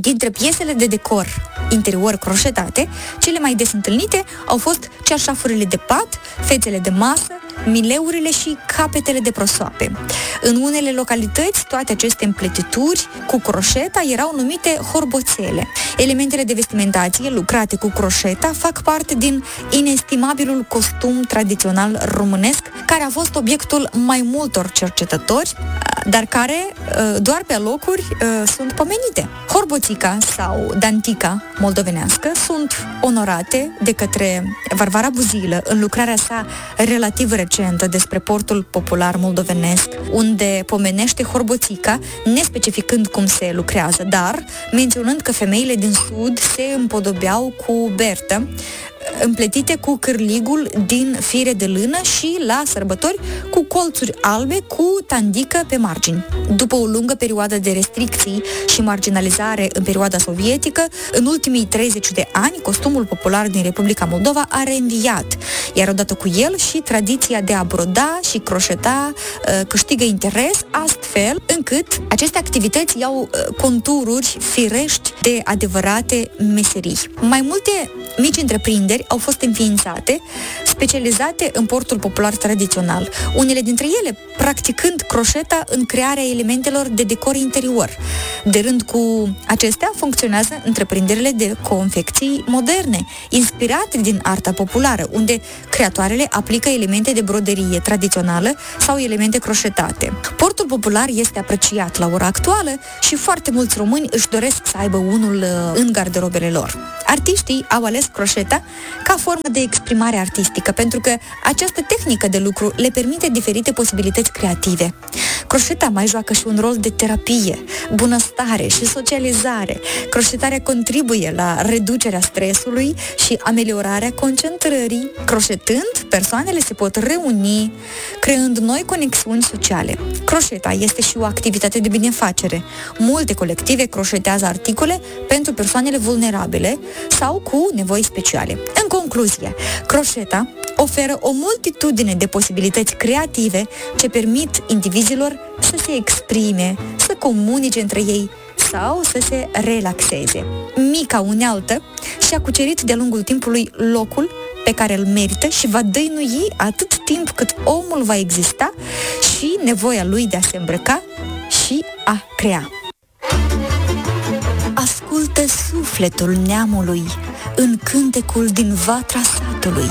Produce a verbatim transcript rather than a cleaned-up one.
Dintre piesele de decor interior croșetate, cele mai des întâlnite au fost cearșafurile de pat, fețele de masă, mileurile și capetele de prosoape. În unele localități, toate aceste împletituri cu croșeta erau numite horboțele. Elementele de vestimentație lucrate cu croșeta fac parte din inestimabilul costum tradițional românesc, care a fost obiectul mai multor cercetători, dar care doar pe alocuri sunt pomenite. Horboțica sau dantica moldovenească sunt onorate de către Varvara Buzilă în lucrarea sa relativ recentă despre portul popular moldovenesc, unde pomenește horboțica, nespecificând cum se lucrează, dar menționând că femeile din sud se împodobeau cu bertă, împletite cu cârligul din fire de lână și la sărbători cu colțuri albe cu tandică pe margini. După o lungă perioadă de restricții și marginalizare în perioada sovietică, în ultimii treizeci de ani, costumul popular din Republica Moldova a reînviat, iar odată cu el și tradiția de a broda și croșeta câștigă interes, astfel încât aceste activități iau contururi firești de adevărate meserii. Mai multe mici întreprinderi au fost înființate, specializate în portul popular tradițional, unele dintre ele practicând croșeta în crearea elementelor de decor interior. De rând cu acestea funcționează întreprinderile de confecții moderne, inspirate din arta populară, unde creatoarele aplică elemente de broderie tradițională sau elemente croșetate. Portul popular este apreciat la ora actuală și foarte mulți români își doresc să aibă unul în garderobele lor. Artiștii au ales croșeta ca formă de exprimare artistică, pentru că această tehnică de lucru le permite diferite posibilități creative. Croșeta mai joacă și un rol de terapie, bunăstare și socializare. Croșetarea contribuie la reducerea stresului și ameliorarea concentrării. Croșetând, persoanele se pot reuni, creând noi conexiuni sociale. Croșeta este și o activitate de binefacere. Multe colective croșetează articole pentru persoanele vulnerabile sau cu nevoi speciale. În concluzie, croșeta oferă o multitudine de posibilități creative ce permit indivizilor să se exprime, să comunice între ei sau să se relaxeze. Mica unealtă și-a cucerit de-a lungul timpului locul pe care îl merită și va dăinui atât timp cât omul va exista și nevoia lui de a se îmbrăca și a crea. Ascultă sufletul neamului în cântecul din vatra satului.